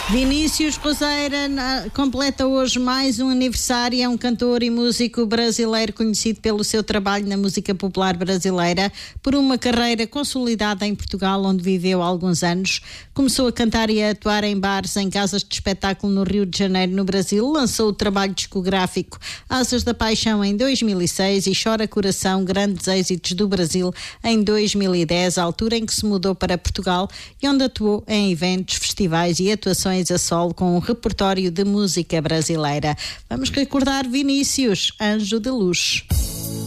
Vinícius Roseira completa hoje mais um aniversário. É um cantor e músico brasileiro conhecido pelo seu trabalho na música popular brasileira, por uma carreira consolidada em Portugal, onde viveu há alguns anos. Começou a cantar e a atuar em bares, em casas de espetáculo no Rio de Janeiro, no Brasil. Lançou o trabalho discográfico Asas da Paixão em 2006 e Chora Coração, grandes êxitos do Brasil, em 2010, a altura em que se mudou para Portugal e onde atuou em eventos, festivais e atuações a solo com um repertório de música brasileira. Vamos recordar Vinícius, Anjo de Luz.